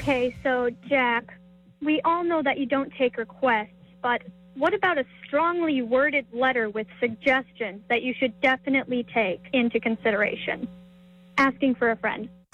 Okay, so, Jack, we all know that you don't take requests, but what about a strongly worded letter with suggestions that you should definitely take into consideration? Asking for a friend.